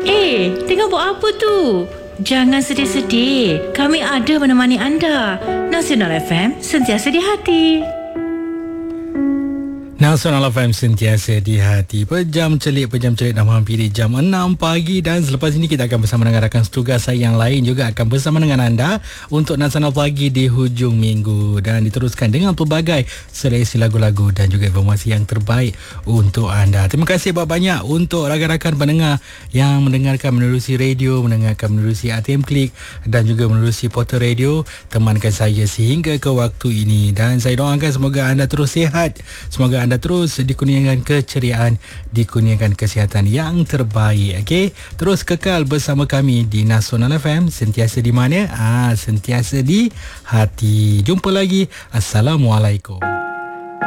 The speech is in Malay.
Tengah buat apa tu? Jangan sedih-sedih. Kami ada menemani anda. Nasional FM, sentiasa di hati. Nasional FM sentiasa di hati. Pejam celik dah menghampiri jam 6 pagi dan selepas ini kita akan bersama dengan rakan setugas saya yang lain juga akan bersama dengan anda untuk Nasional Pagi di hujung minggu dan diteruskan dengan pelbagai seleksi lagu-lagu dan juga informasi yang terbaik untuk anda. Terima kasih banyak untuk rakan-rakan pendengar yang mendengarkan menerusi radio, mendengarkan menerusi ATM Klik dan juga menerusi portal radio. Temankan saya sehingga ke waktu ini dan saya doakan semoga anda terus sihat, semoga anda terus dikurniakan keceriaan, dikurniakan kesihatan yang terbaik. Okey, terus kekal bersama kami di Nasional FM, sentiasa di mana? Sentiasa di hati. Jumpa lagi. Assalamualaikum.